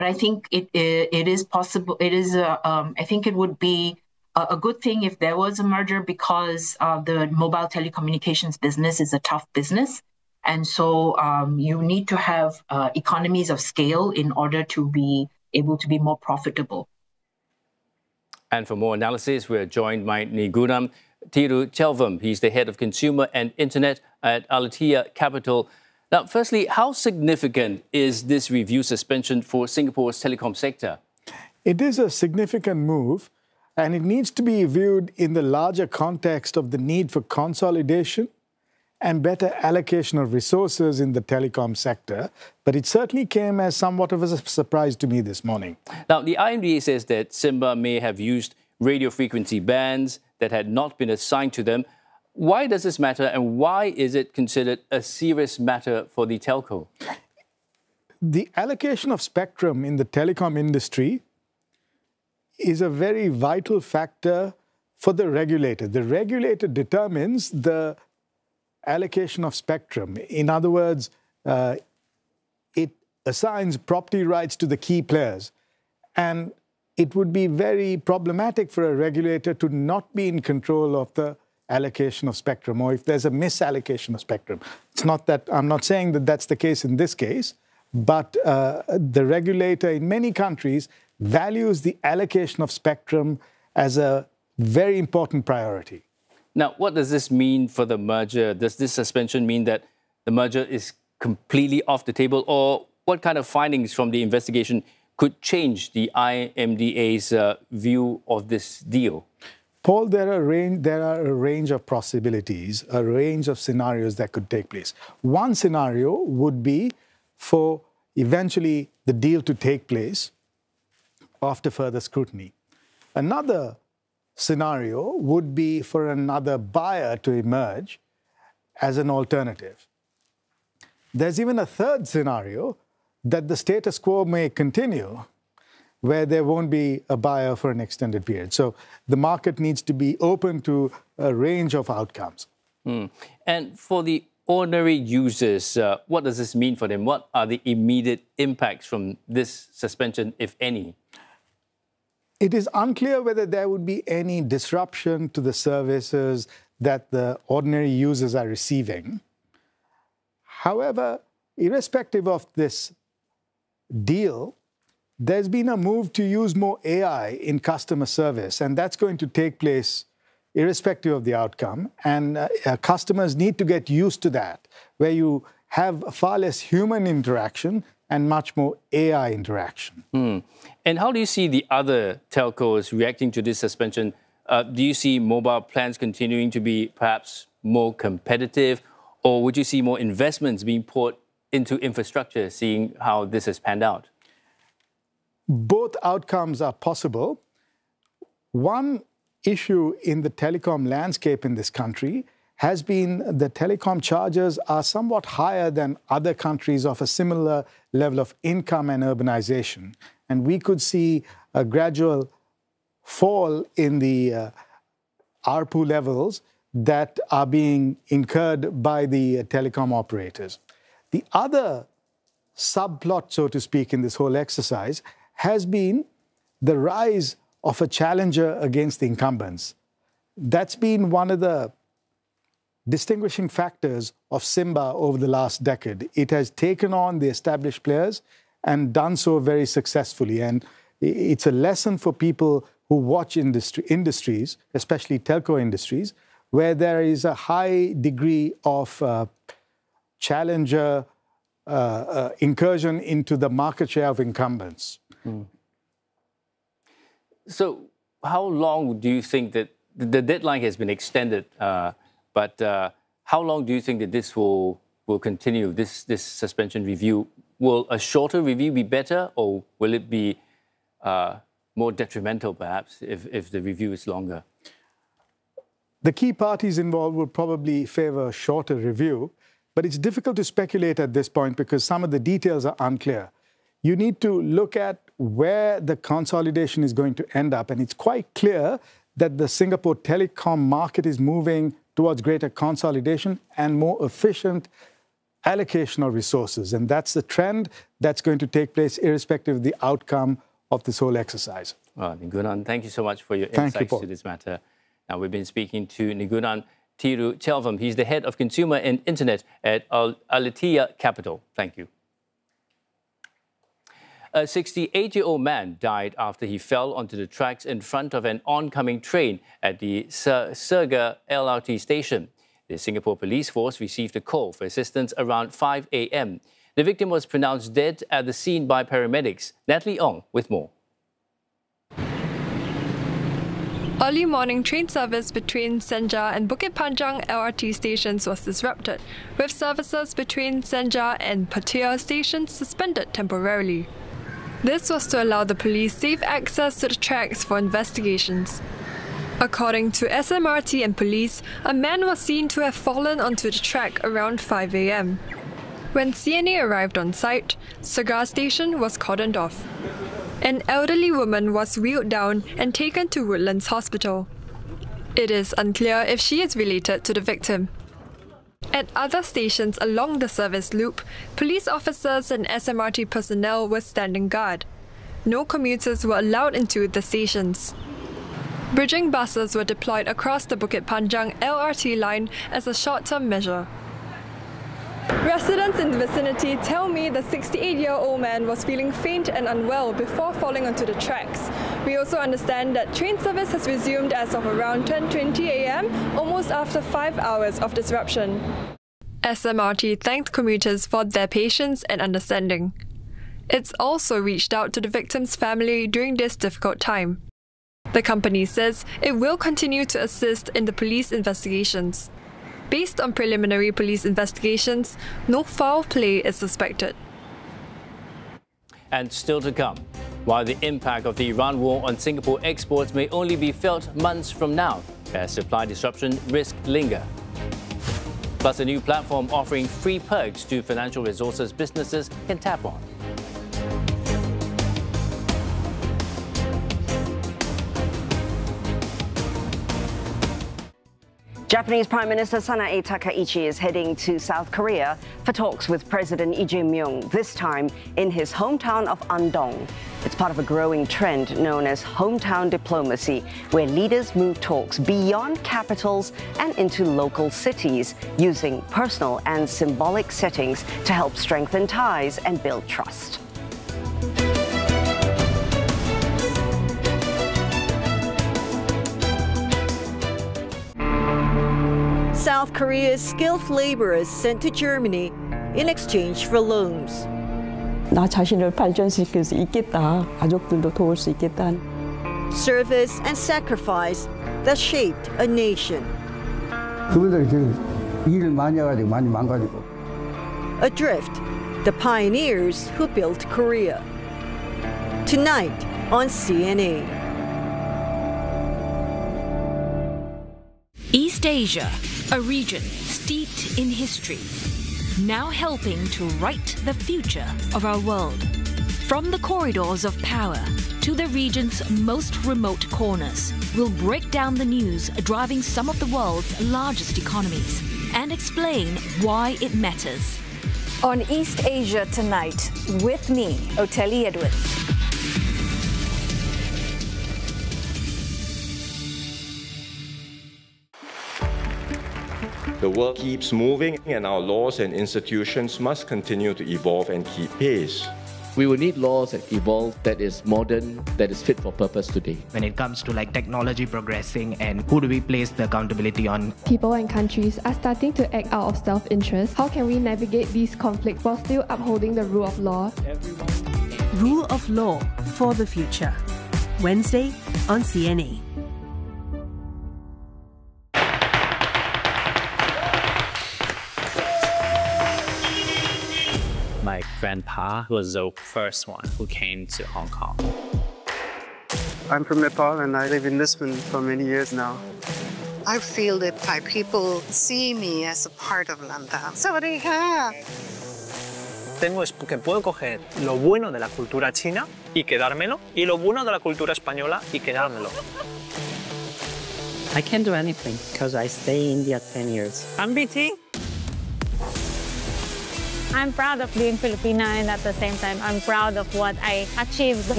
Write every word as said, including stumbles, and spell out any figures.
But I think it it, it is possible. It is a, um, I think it would be a, a good thing if there was a merger, because uh, the mobile telecommunications business is a tough business. And so um, you need to have uh, economies of scale in order to be able to be more profitable. And for more analysis, we're joined by Niguram Tiruthelvam. He's the head of consumer and internet at Alatia Capital. Now, firstly, how significant is this review suspension for Singapore's telecom sector? It is a significant move, and it needs to be viewed in the larger context of the need for consolidation and better allocation of resources in the telecom sector. But it certainly came as somewhat of a surprise to me this morning. Now, the I M D A says that Simba may have used radio frequency bands that had not been assigned to them. Why does this matter, and why is it considered a serious matter for the telco? The allocation of spectrum in the telecom industry is a very vital factor for the regulator. The regulator determines the allocation of spectrum. In other words, uh, it assigns property rights to the key players. And it would be very problematic for a regulator to not be in control of the allocation of spectrum, or if there's a misallocation of spectrum. It's not that, I'm not saying that that's the case in this case, but uh, the regulator in many countries values the allocation of spectrum as a very important priority. Now, what does this mean for the merger? Does this suspension mean that the merger is completely off the table, or what kind of findings from the investigation could change the I M D A's uh, view of this deal? Paul, there are, a range, there are a range of possibilities, a range of scenarios that could take place. One scenario would be for eventually the deal to take place after further scrutiny. Another scenario would be for another buyer to emerge as an alternative. There's even a third scenario that the status quo may continue, where there won't be a buyer for an extended period. So the market needs to be open to a range of outcomes. Mm. And for the ordinary users, uh, what does this mean for them? What are the immediate impacts from this suspension, if any? It is unclear whether there would be any disruption to the services that the ordinary users are receiving. However, irrespective of this deal, there's been a move to use more A I in customer service, and that's going to take place irrespective of the outcome. And uh, uh, customers need to get used to that, where you have far less human interaction and much more A I interaction. Mm. And how do you see the other telcos reacting to this suspension? Uh, do you see mobile plans continuing to be perhaps more competitive, or would you see more investments being poured into infrastructure, seeing how this has panned out? Both outcomes are possible. One issue in the telecom landscape in this country has been the telecom charges are somewhat higher than other countries of a similar level of income and urbanization. And we could see a gradual fall in the uh, A R P U levels that are being incurred by the uh, telecom operators. The other subplot, so to speak, in this whole exercise has been the rise of a challenger against the incumbents. That's been one of the distinguishing factors of Simba over the last decade. It has taken on the established players and done so very successfully. And it's a lesson for people who watch industry, industries, especially telco industries, where there is a high degree of uh, challenger uh, uh, incursion into the market share of incumbents. Mm. So how long do you think that the deadline has been extended, uh, but uh, how long do you think that this will, will continue, this, this suspension review? Will a shorter review be better, or will it be uh, more detrimental, perhaps, if, if the review is longer? The key parties involved will probably favor a shorter review, but it's difficult to speculate at this point because some of the details are unclear. You need to look at where the consolidation is going to end up, and it's quite clear that the Singapore telecom market is moving towards greater consolidation and more efficient allocation of resources. And that's the trend that's going to take place irrespective of the outcome of this whole exercise. Well, Nigunan, thank you so much for your Thank insights you, to this matter. Now, we've been speaking to Nigunan Tiruthelvam. He's the head of consumer and internet at Al Alethea Capital. Thank you. A sixty-eight-year-old man died after he fell onto the tracks in front of an oncoming train at the Surga L R T station. The Singapore Police Force received a call for assistance around five A M The victim was pronounced dead at the scene by paramedics. Natalie Ong with more. Early morning train service between Senja and Bukit Panjang L R T stations was disrupted, with services between Senja and Pattaya stations suspended temporarily. This was to allow the police safe access to the tracks for investigations. According to S M R T and police, a man was seen to have fallen onto the track around five A M When C N A arrived on site, Surga station was cordoned off. An elderly woman was wheeled down and taken to Woodlands Hospital. It is unclear if she is related to the victim. At other stations along the service loop, police officers and S M R T personnel were standing guard. No commuters were allowed into the stations. Bridging buses were deployed across the Bukit Panjang L R T line as a short-term measure. Residents in the vicinity tell me the sixty-eight-year-old man was feeling faint and unwell before falling onto the tracks. We also understand that train service has resumed as of around ten twenty A M, almost after five hours of disruption. S M R T thanked commuters for their patience and understanding. It's also reached out to the victim's family during this difficult time. The company says it will continue to assist in the police investigations. Based on preliminary police investigations, no foul play is suspected. And still to come, while the impact of the Iran war on Singapore exports may only be felt months from now, as supply disruption risks linger. Plus, a new platform offering free perks to financial resources businesses can tap on. Japanese Prime Minister Sanae Takaichi is heading to South Korea for talks with President Lee Jae-myung, this time in his hometown of Andong. It's part of a growing trend known as hometown diplomacy, where leaders move talks beyond capitals and into local cities, using personal and symbolic settings to help strengthen ties and build trust. South Korea's skilled laborers sent to Germany in exchange for loans. 나 자신을 발전시킬 수 있겠다. 가족들도 도울 수 있겠다. Service and sacrifice that shaped a nation. 그분들이 일을 많이 해가지고 많이 망가지고. Adrift, the pioneers who built Korea. Tonight on C N A. East Asia, a region steeped in history, now helping to write the future of our world. From the corridors of power to the region's most remote corners, we'll break down the news driving some of the world's largest economies and explain why it matters. On East Asia Tonight, with me, Oteli Edwards. The world keeps moving, and our laws and institutions must continue to evolve and keep pace. We will need laws that evolve, that is modern, that is fit for purpose today. When it comes to like technology progressing and who do we place the accountability on? People and countries are starting to act out of self-interest. How can we navigate these conflicts while still upholding the rule of law? Rule of Law for the Future. Wednesday on C N A. My grandpa was the first one who came to Hong Kong. I'm from Nepal and I live in Lisbon for many years now. I feel that Thai people see me as a part of Lantau. ¡Sawadee-ka! Tengo es que puedo coger lo bueno de la cultura china y quedármelo, y lo bueno de la cultura española y quedármelo. I can't do anything because I stay in India ten years. I'm B T. I'm proud of being Filipina, and at the same time, I'm proud of what I achieved.